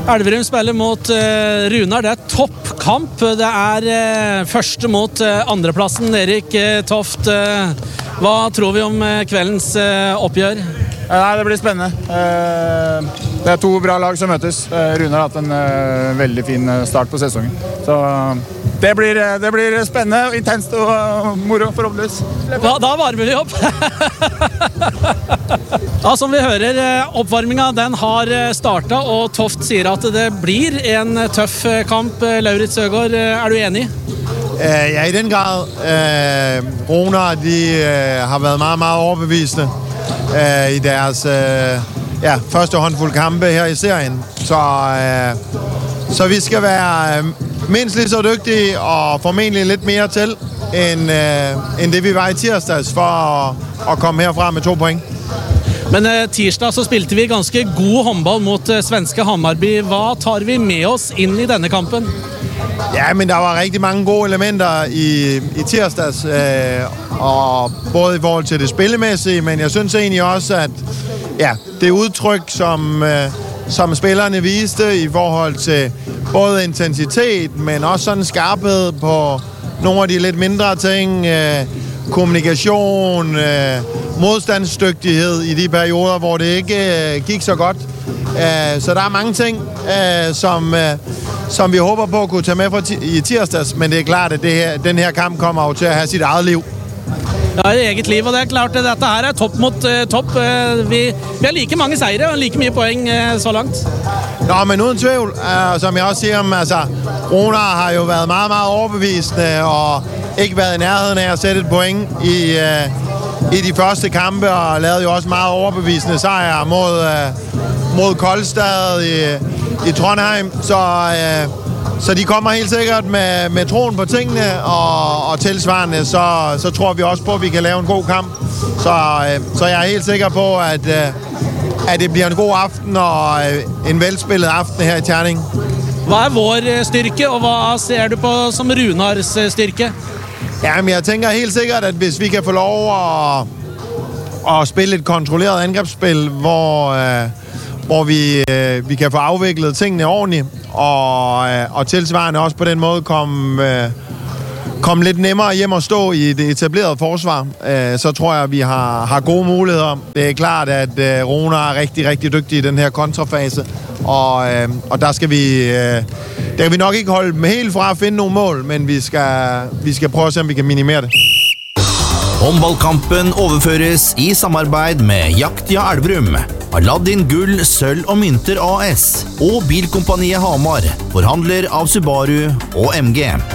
Elverum spiller mot Runar. Det toppkamp. Det første mot andreplassen. Erik Toft, hva tror vi om kveldens oppgjør? Nei, det blir spennende. Det to bra lag som møtes. Runar har hatt en veldig fin start på sesongen. Så det blir spennende, intenst og moro forhåpentligvis. Da varmer vi opp. Ja, som vi hører, oppvarmingen den har startet, og Toft sier at det blir en tøff kamp. Lauritz Øgaard, du enig? Ja, i den grad. Runar, de har været meget, meget overbevisende i deres første håndfuld kampe her i serien. Så vi skal være mindst lige så dygtige og formentlig lidt mere til, end det vi var i tirsdags for at komme herfra med 2 point. Men tirsdag så spilte vi ganske god håndball mot svenske Hammarby. Hva tar vi med oss inn i denne kampen? Ja, men der var rigtig mange gode elementer i tirsdags, og både i forhold til det spillemæssige, men jeg synes egentlig også, at det udtryk, som spillerne viste i forhold til både intensitet, men også sådan skarphed på nogle af de lidt mindre ting, kommunikation, modstandsdygtighed i de perioder, hvor det ikke gik så godt. Så der er mange ting, som vi håber på at kunne tage med i tirsdags, men det er klart, at den her kamp kommer jo til at have sit eget liv. Ja, i eget liv, og det er klart at dette her er topp mot topp. Vi har like mange sejre og like mye poeng så langt. Nå, men uden tvivl, som jeg også siger, altså, Runar har jo været meget, meget overbevisende og ikke været i nærheden af at sætte et point i de første kampe, og lavede jo også meget overbevisende sejre mod Koldstad i Trondheim. Så de kommer helt sikkert med troen på tingene, og tilsvarende, så tror vi også på, at vi kan lave en god kamp. Så jeg er helt sikker på, at det bliver en god aften og en velspillet aften her i Tjerning. Hvad er vår styrke, og hvad ser du på som Runars styrke? Jamen, jeg tænker helt sikkert, at hvis vi kan få lov at spille et kontrolleret angrebsspil, hvor vi kan få afviklet tingene ordentligt, og tilsvarende også på den måde komme lidt nemmere hjem og stå i det etablerede forsvar, så tror jeg, at vi har gode muligheder. Det er klart, at Runar er rigtig, rigtig dygtig i den her kontrafase, og der skal vi nok ikke holde dem helt fra at finde nogle mål, men vi skal prøve at se, om vi kan minimere det. Håndballkampen overføres i samarbeid med Jaktia Elverum, Aladdin Gull, Sølv og Mynter AS og Bilkompaniet Hamar, forhandler av Subaru og MG.